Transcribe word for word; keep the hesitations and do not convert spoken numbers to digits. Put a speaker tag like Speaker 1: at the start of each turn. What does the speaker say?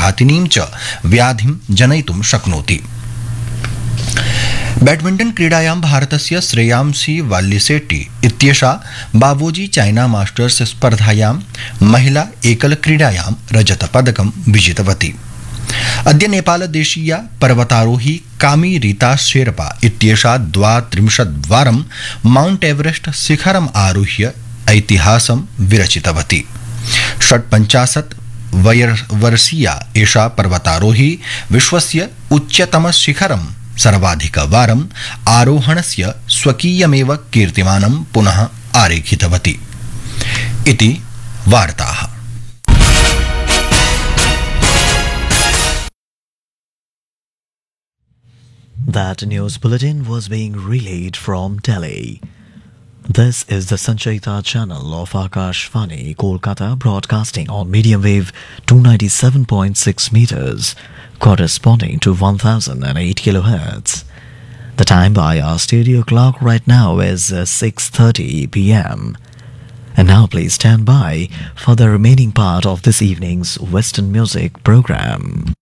Speaker 1: हृदयाघातिनीं च व्याधिं जनयितुं शक्नोति। बैडमिण्टन क्रीडायां भारतस्य श्रेयांसी वाल्लिसेट्टी इत्येषा बावोजी चाइना मास्टर्स स्पर्धायां महिला एकल क्रीडायां रजतपदकं विजितवती। अद्य नेपालदेशीया पर्वतारोही कामी रीता शेरपा इत्येषा द्वात्रिंशद्वारं माउंट एवरेस्ट शिखरम् आरुह्य ऐतिहासं विरचितवती। षट्पञ्चाशत् वर्षीया एषा पर्वतारोही विश्वस्य उच्चतमशिखरं सर्वाधिकवारम् आरोहणस्य स्वकीयमेव कीर्तिमानं पुनः आरेखितवती। इति वार्ताः।
Speaker 2: That news bulletin was being relayed from Delhi. This is the Sanchayita channel of Akashvani, Kolkata, broadcasting on medium wave two ninety-seven point six meters, corresponding to one thousand eight kilohertz. The time by our studio clock right now is uh, six thirty p m. And now please stand by for the remaining part of this evening's Western music program.